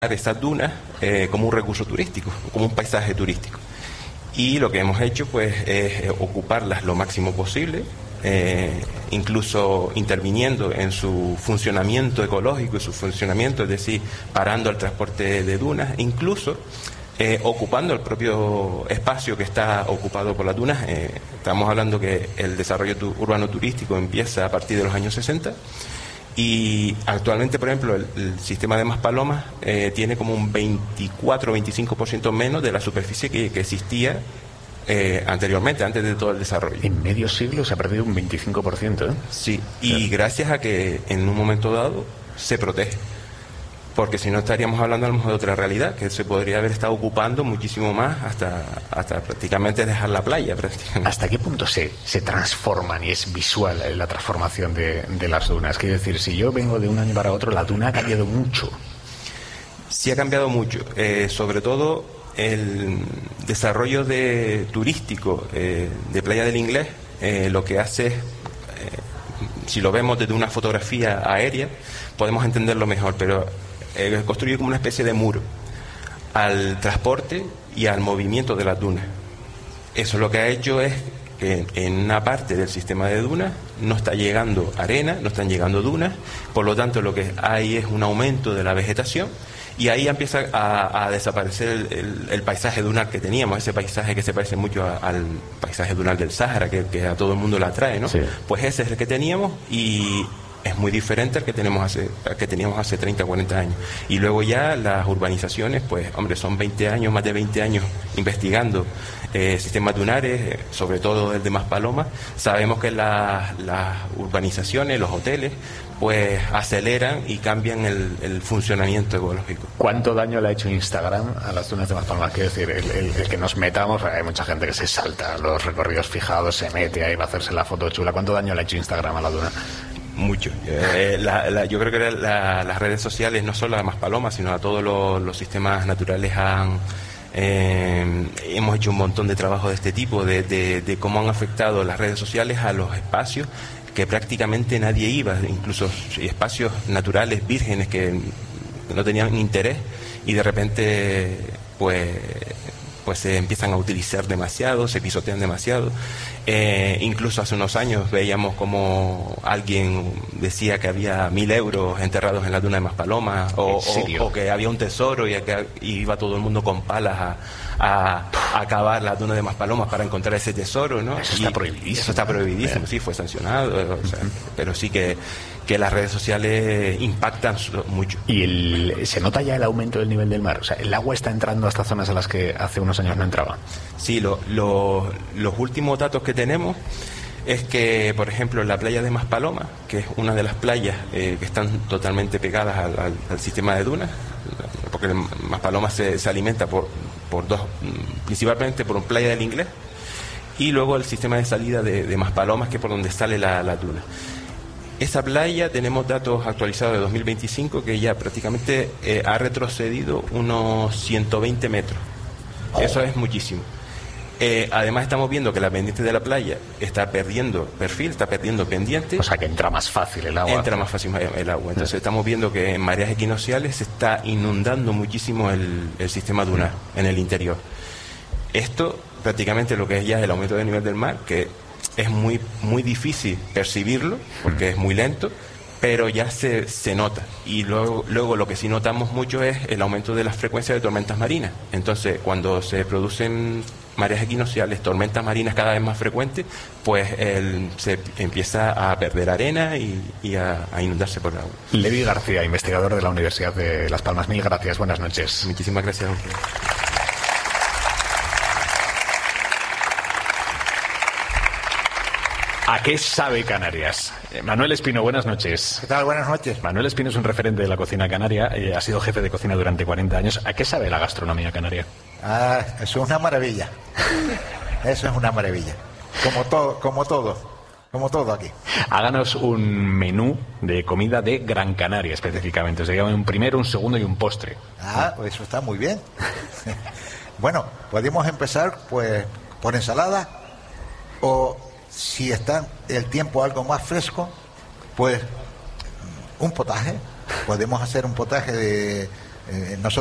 estas dunas como un recurso turístico, como un paisaje turístico. Y lo que hemos hecho pues es ocuparlas lo máximo posible, incluso interviniendo en su funcionamiento ecológico y su funcionamiento, es decir, parando el transporte de dunas, incluso ocupando el propio espacio que está ocupado por las dunas. Estamos hablando que el desarrollo urbano turístico empieza a partir de los años 60 y actualmente, por ejemplo, el sistema de Maspalomas tiene como un 24-25% menos de la superficie que existía anteriormente, antes de todo el desarrollo. En medio siglo se ha perdido un 25%, ¿eh? Sí, y gracias a que en un momento dado se protege. Porque si no estaríamos hablando a lo mejor de otra realidad, que se podría haber estado ocupando muchísimo más hasta prácticamente dejar la playa. ¿Hasta qué punto se transforman y es visual la transformación de las dunas? Quiero decir, si yo vengo de un año para otro, la duna ha cambiado mucho. Sí ha cambiado mucho, sobre todo el desarrollo turístico de Playa del Inglés, lo que hace es, si lo vemos desde una fotografía aérea, podemos entenderlo mejor, pero construye como una especie de muro al transporte y al movimiento de las dunas. Eso lo que ha hecho es que en una parte del sistema de dunas no está llegando arena, no están llegando dunas, por lo tanto lo que hay es un aumento de la vegetación y ahí empieza a desaparecer el paisaje dunar que teníamos, ese paisaje que se parece mucho al paisaje dunar del Sáhara, que a todo el mundo le atrae, ¿no? Sí. Pues ese es el que teníamos y es muy diferente al que teníamos hace 30 o 40 años. Y luego ya las urbanizaciones, pues, hombre, son 20 años, más de 20 años investigando sistemas dunares, sobre todo el de Maspalomas. Sabemos que las urbanizaciones, los hoteles, pues aceleran y cambian el funcionamiento ecológico. ¿Cuánto daño le ha hecho Instagram a las dunas de Maspalomas? Quiero decir, el que nos metamos, hay mucha gente que se salta los recorridos fijados, se mete ahí, va a hacerse la foto chula. ¿Cuánto daño le ha hecho Instagram a la duna? Mucho. Yo creo que las redes sociales, no solo a Maspalomas, sino a todos los sistemas naturales, hemos hecho un montón de trabajo de este tipo, de cómo han afectado las redes sociales a los espacios que prácticamente nadie iba, incluso espacios naturales, vírgenes, que no tenían interés, y de repente pues se empiezan a utilizar demasiado, se pisotean demasiado. Incluso hace unos años veíamos como alguien decía que había 1.000 euros enterrados en la duna de Maspalomas, o que había un tesoro y iba todo el mundo con palas a cavar la duna de Maspalomas para encontrar ese tesoro, ¿no? Eso está prohibidísimo. Eso está prohibidísimo, sí, fue sancionado, o sea, pero sí que las redes sociales impactan mucho. ¿Y se nota ya el aumento del nivel del mar? O sea, ¿el agua está entrando a estas zonas a las que hace unos años no entraba? Sí, los últimos datos que tenemos es que, por ejemplo, en la playa de Maspalomas, que es una de las playas que están totalmente pegadas al sistema de dunas, porque Maspalomas se alimenta por dos, principalmente por un Playa del Inglés, y luego el sistema de salida de Maspalomas, que es por donde sale la duna. Esa playa tenemos datos actualizados de 2025 que ya prácticamente ha retrocedido unos 120 metros. Eso es muchísimo. Además estamos viendo que la pendiente de la playa está perdiendo perfil, está perdiendo pendiente. O sea que entra más fácil el agua. Entra más fácil el agua. Entonces estamos viendo que en mareas equinocciales se está inundando muchísimo el sistema dunar en el interior. Esto prácticamente lo que es ya el aumento del nivel del mar, que es muy, muy difícil percibirlo porque es muy lento, pero ya se nota. Y luego lo que sí notamos mucho es el aumento de las frecuencias de tormentas marinas. Entonces, cuando se producen mareas equinocciales, tormentas marinas cada vez más frecuentes, pues se empieza a perder arena y a inundarse por el agua. Levi García, investigador de la Universidad de Las Palmas. Mil gracias, buenas noches. Muchísimas gracias. ¿A qué sabe Canarias? Manuel Espino, buenas noches. ¿Qué tal? Buenas noches. Manuel Espino es un referente de la cocina canaria, ha sido jefe de cocina durante 40 años. ¿A qué sabe la gastronomía canaria? Eso es una maravilla. Eso es una maravilla. Como todo aquí. Háganos un menú de comida de Gran Canaria específicamente. O sea, un primero, un segundo y un postre. Pues eso está muy bien. Bueno, podemos empezar pues por ensalada, o si está el tiempo algo más fresco, pues un potaje. Podemos hacer un potaje de nosotros